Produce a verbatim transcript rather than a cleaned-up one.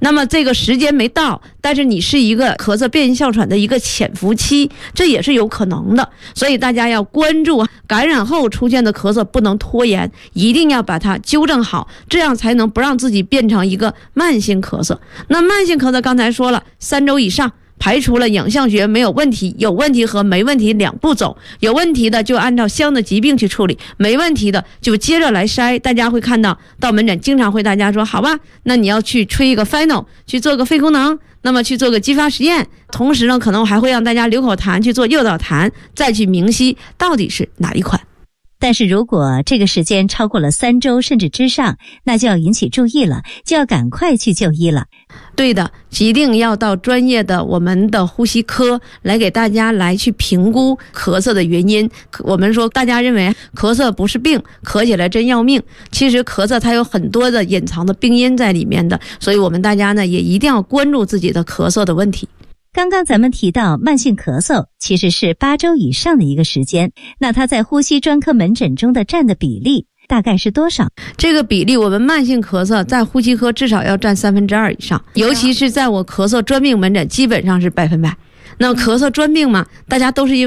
那么这个时间没到，但是你是一个咳嗽变性哮喘的一个潜伏期，这也是有可能的。所以大家要关注感染后出现的咳嗽不能拖延，一定要把它纠正好，这样才能不让自己变成一个慢性咳嗽。那慢性咳嗽刚才说了，三周以上排除了影像学没有问题，有问题和没问题两步走，有问题的就按照相应的疾病去处理，没问题的就接着来筛。大家会看到到门诊经常会大家说，好吧，那你要去吹一个 final， 去做个肺功能，那么去做个激发实验，同时呢可能还会让大家留口痰去做诱导痰，再去明晰到底是哪一款。 但是如果这个时间超过了三周甚至之上，那就要引起注意了，就要赶快去就医了。 对的，一定要到专业的我们的呼吸科来给大家来去评估咳嗽的原因。我们说大家认为咳嗽不是病，咳起来真要命，其实咳嗽它有很多的隐藏的病因在里面的，所以我们大家呢也一定要关注自己的咳嗽的问题。 刚刚咱们提到慢性咳嗽其实是八周以上的一个时间，那它在呼吸专科门诊中的占的比例大概是多少？ 这个比例我们慢性咳嗽在呼吸科至少要占三分之二以上，尤其是在我咳嗽专病门诊基本上是百分百。那么咳嗽专病嘛，大家都是因为